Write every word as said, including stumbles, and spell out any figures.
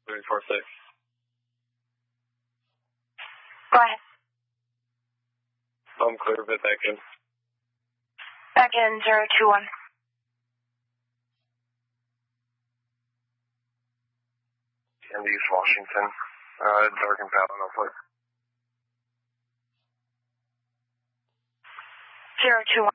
three four six. Go ahead. I'm clear, but back in. Back in zero two one. And East Washington. Uh, dark and Fallon, hopefully. Zero two one.